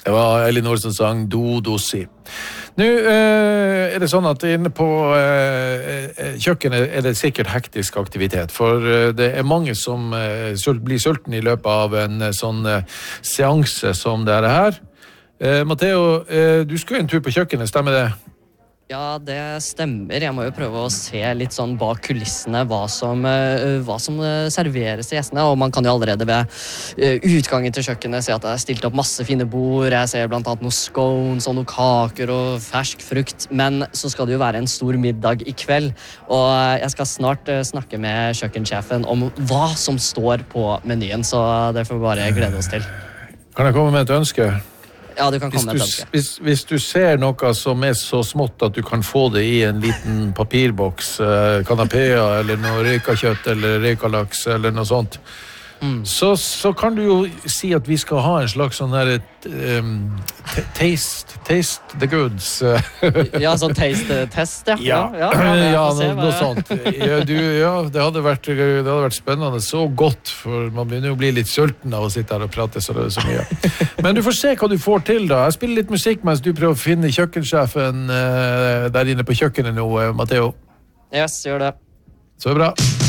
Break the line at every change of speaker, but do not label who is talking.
Det var Elinor som sang Do Si. Nå det sånn at inne på kjøkkenet det sikkert hektisk aktivitet, for det mange som blir sulten i løpet av en sånn seanse som det her. Matteo, du skal en tur på kjøkkenet, stemmer det?
Ja, det stemmer. Jeg må jo prøve å se litt sånn bak kulissene hva som serveres til gjestene, og man kan jo allerede ved utgangen til kjøkkenet se at det stilt opp masse fine bord. Jeg ser blant annet noen scones og noen kaker og fersk frukt, men så skal det jo være en stor middag i kveld, og jeg skal snart snakke med kjøkkensjefen om hva som står på menyen, så det får vi bare glede oss til.
Kan jeg komme med et ønske?
Ja, du kan komme med et ønske.
Hvis du ser noe som så smått at du kan få det i en liten papirboks, kanapea eller noe røykakjøtt eller røykalaks eller noe sånt, så kan du jo si at vi skal ha en slags sånn her taste the goods.
Ja, sånn taste-test,
ja. Noe sånt. Det hadde vært spennende, så godt, for man begynner jo å bli litt sulten av å sitte her og prate så mye. Men du får se hva du får til da. Jeg spiller litt musikk mens du prøver å finne kjøkkensjefen der inne på kjøkkenet nå, Matteo.
Yes, gjør det.
Så bra.